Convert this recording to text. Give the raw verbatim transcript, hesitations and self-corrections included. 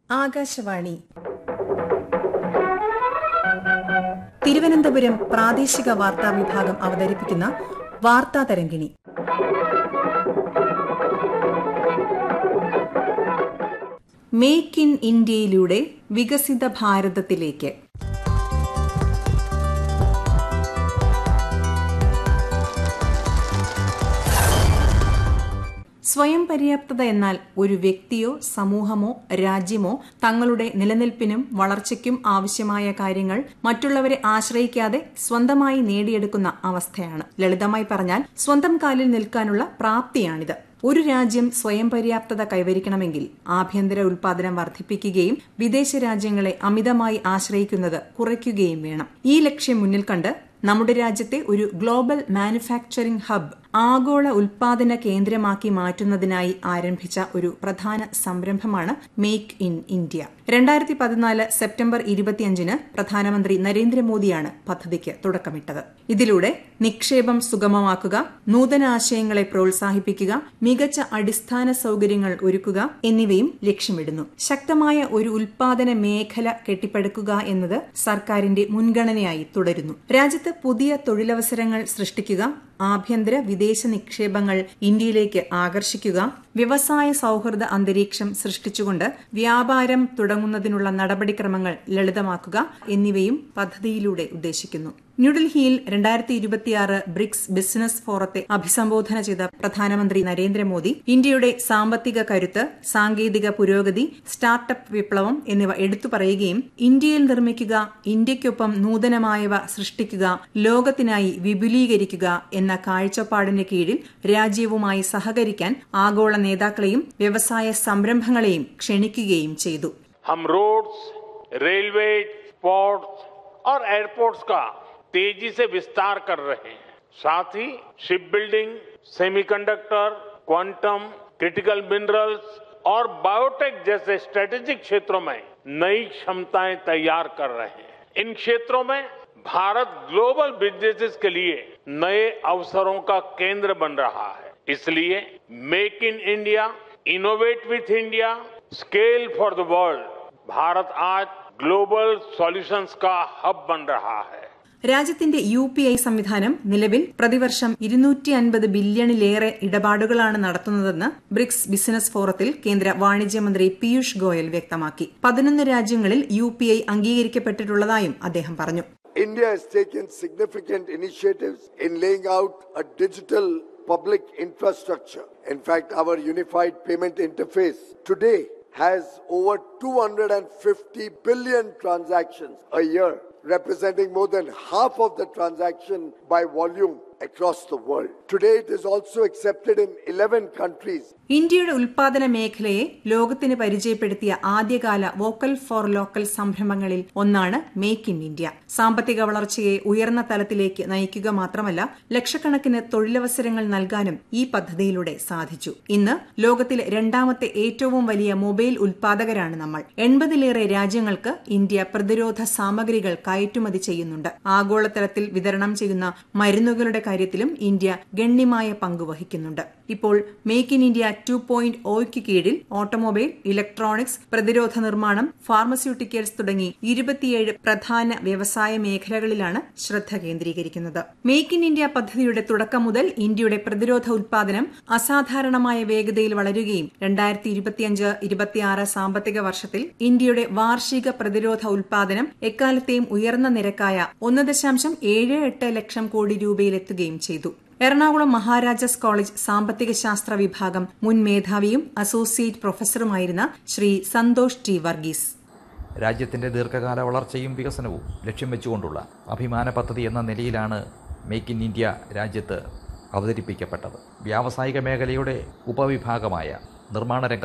ആകാശവാണി തിരുവനന്തപുരം പ്രാദേശിക വാർത്താ വിഭാഗം അവതരിപ്പിക്കുന്ന വാർത്താ തരംഗിണി. മേക്ക് ഇൻ ഇന്ത്യയിലൂടെ വികസിത ഭാരതത്തിലേക്ക്. സ്വയം പര്യാപ്തത എന്നാൽ ഒരു വ്യക്തിയോ സമൂഹമോ രാജ്യമോ തങ്ങളുടെ നിലനിൽപ്പിനും വളർച്ചയ്ക്കും ആവശ്യമായ കാര്യങ്ങൾ മറ്റുള്ളവരെ ആശ്രയിക്കാതെ സ്വന്തമായി നേടിയെടുക്കുന്ന അവസ്ഥയാണ്. ലളിതമായി പറഞ്ഞാൽ സ്വന്തം കാലിൽ നിൽക്കാനുള്ള പ്രാപ്തിയാണിത്. ഒരു രാജ്യം സ്വയം പര്യാപ്തത കൈവരിക്കണമെങ്കിൽ ആഭ്യന്തര ഉൽപാദനം വർദ്ധിപ്പിക്കുകയും വിദേശ രാജ്യങ്ങളെ അമിതമായി ആശ്രയിക്കുന്നത് കുറയ്ക്കുകയും വേണം. ഈ ലക്ഷ്യം മുന്നിൽ കണ്ട് നമ്മുടെ രാജ്യത്തെ ഒരു ഗ്ലോബൽ മാനുഫാക്ചറിംഗ് ഹബ് ആഗോള ഉൽപാദന കേന്ദ്രമാക്കി മാറ്റുന്നതിനായി ആരംഭിച്ച ഒരു പ്രധാന സംരംഭമാണ് മേക്ക് ഇൻ ഇന്ത്യ. രണ്ടായിരത്തി പതിനാല് സെപ്റ്റംബർ ഇരുപത്തിയഞ്ചിന് പ്രധാനമന്ത്രി നരേന്ദ്രമോദിയാണ് പദ്ധതിക്ക് തുടക്കമിട്ടത്. ഇതിലൂടെ നിക്ഷേപം സുഗമമാക്കുക, നൂതന ആശയങ്ങളെ പ്രോത്സാഹിപ്പിക്കുക, മികച്ച അടിസ്ഥാന സൌകര്യങ്ങൾ ഒരുക്കുക എന്നിവയും ലക്ഷ്യമിടുന്നു. ശക്തമായ ഒരു ഉൽപാദന മേഖല കെട്ടിപ്പടുക്കുക എന്നത് സർക്കാരിന്റെ മുൻഗണനയായി തുടരുന്നു. രാജ്യത്ത് പുതിയ തൊഴിലവസരങ്ങൾ സൃഷ്ടിക്കുക, ആഭ്യന്തര വിദേശ നിക്ഷേപങ്ങൾ ഇന്ത്യയിലേക്ക് ആകർഷിക്കുക, വ്യവസായ സൌഹൃദ അന്തരീക്ഷം സൃഷ്ടിച്ചുകൊണ്ട് വ്യാപാരം തുടങ്ങുന്നതിനുള്ള നടപടിക്രമങ്ങൾ ലളിതമാക്കുക എന്നിവയും പദ്ധതിയിലൂടെ ഉദ്ദേശിക്കുന്നു. ന്യൂഡൽഹിയിൽ രണ്ടായിരത്തി ഇരുപത്തിയാറ് ബ്രിക്സ് ബിസിനസ് ഫോറത്തെ അഭിസംബോധന ചെയ്ത പ്രധാനമന്ത്രി നരേന്ദ്രമോദി ഇന്ത്യയുടെ സാമ്പത്തിക കരുത്ത്, സാങ്കേതിക പുരോഗതി, സ്റ്റാർട്ടപ്പ് വിപ്ലവം എന്നിവ എടുത്തു പറയുകയും ഇന്ത്യയിൽ നിർമ്മിക്കുക, ഇന്ത്യയ്ക്കൊപ്പം നൂതനമായവ സൃഷ്ടിക്കുക, ലോകത്തിനായി വിപുലീകരിക്കുക എന്ന കാഴ്ചപ്പാടിന് കീഴിൽ രാജ്യവുമായി സഹകരിക്കാൻ ആഗോള നേതാക്കളെയും വ്യവസായ സംരംഭങ്ങളെയും ക്ഷണിക്കുകയും ചെയ്തു. हम रोड्स, रेलवे, पोर्ट्स और एयरपोर्ट्स का तेजी से विस्तार कर रहे हैं. साथ ही ship building, semiconductor, quantum, critical minerals और बायोटेक जैसे स्ट्रेटेजिक क्षेत्रों में नई क्षमताएं तैयार कर रहे हैं. इन क्षेत्रों में भारत ग्लोबल बिजनेसेस के लिए नए अवसरों का केंद्र बन रहा है. इसलिए make in India, innovate with India, scale for the world, Bharat आज ग्लोबल सॉल्यूशंस का हब बन रहा है. രാജ്യത്തിന്റെ യു പി ഐ സംവിധാനം നിലവിൽ പ്രതിവർഷം ഇരുന്നൂറ്റി അൻപത് ബില്യണിലേറെ ഇടപാടുകളാണ് നടത്തുന്നതെന്ന് ബ്രിക്സ് ബിസിനസ് ഫോറത്തിൽ കേന്ദ്ര വാണിജ്യമന്ത്രി പീയൂഷ് ഗോയൽ വ്യക്തമാക്കി. പതിനൊന്ന് രാജ്യങ്ങളിൽ യു പി ഐ അംഗീകരിക്കപ്പെട്ടിട്ടുള്ളതായും അദ്ദേഹം പറഞ്ഞു. India has taken significant initiatives in laying out a digital public infrastructure. In fact, our unified payment interface today has over two hundred fifty billion transactions a year, representing more than half of the transaction by volume across the world. Today it is also accepted in eleven countries. ഇന്ത്യയുടെ ഉൽപാദന മേഖലയെ ലോകത്തിന് പരിചയപ്പെടുത്തിയ ആദ്യകാല vocal for local സംരംഭങ്ങളിൽ ഒന്നാണ് make in India. സാമ്പത്തിക വളർച്ചയെ ഉയർന്ന തലത്തിലേക്ക് നയിക്കുക മാത്രമല്ല, ലക്ഷക്കണക്കിന് തൊഴിലവസരങ്ങൾ നൽകാനും ഈ പദ്ധതിയിലൂടെ സാധിച്ചു. ഇന്ന് ലോകത്തിലെ രണ്ടാമത്തെ ഏറ്റവും വലിയ മൊബൈൽ ഉൽപാദകരാണ് നമ്മൾ. എൺപതിലേറെ രാജ്യങ്ങൾക്ക് ഇന്ത്യ പ്രതിരോധ സാമഗ്രികൾ കയറ്റുമതി ചെയ്യുന്നുണ്ട്. ആഗോളതലത്തിൽ വിതരണം ചെയ്യുന്ന മരുന്നുകളുടെ കാര്യത്തിലും ഇന്ത്യ ഗണ്യമായ പങ്ക് വഹിക്കുന്നുണ്ട്. ഇപ്പോൾ make in India two point ഒയ്ക്ക് കീഴിൽ ഓട്ടോമൊബൈൽ, ഇലക്ട്രോണിക്സ്, പ്രതിരോധ നിർമ്മാണം, ഫാർമസ്യൂട്ടിക്കൽസ് തുടങ്ങി ഇരുപത്തിയേഴ് പ്രധാന വ്യവസായ മേഖലകളിലാണ് ശ്രദ്ധ കേന്ദ്രീകരിക്കുന്നത്. മേക്ക് ഇൻ ഇന്ത്യ പദ്ധതിയുടെ തുടക്കം മുതൽ ഇന്ത്യയുടെ പ്രതിരോധ ഉൽപാദനം അസാധാരണമായ വേഗതയിൽ വളരുകയും രണ്ടായിരത്തി ഇരുപത്തിയഞ്ച് ഇരുപത്തിയാറ് സാമ്പത്തിക വർഷത്തിൽ ഇന്ത്യയുടെ വാർഷിക പ്രതിരോധ ഉൽപാദനം എക്കാലത്തെയും ഉയർന്ന നിരക്കായ ഒന്ന് ദശാംശം ഏഴ് എട്ട് ലക്ഷം കോടി രൂപയിലെത്തുകയും ചെയ്തു. എറണാകുളം മഹാരാജാസ് കോളേജ് സാമ്പത്തിക ശാസ്ത്ര വിഭാഗം മുൻ മേധാവിയും അസോസിയേറ്റ് പ്രൊഫസറുമായിരുന്ന ശ്രീ സന്തോഷ് ടി വർഗീസ്. രാജ്യത്തിന്റെ ദീർഘകാല വളർച്ചയും വികസനവും ലക്ഷ്യം വെച്ചുകൊണ്ടുള്ള അഭിമാന പദ്ധതി എന്ന നിലയിലാണ് മേക്ക് ഇൻ ഇന്ത്യ രാജ്യത്ത് അവതരിപ്പിക്കപ്പെട്ടത്. വ്യാവസായിക മേഖലയുടെ ഉപവിഭാഗമായ നിർമ്മാണ രംഗത്ത്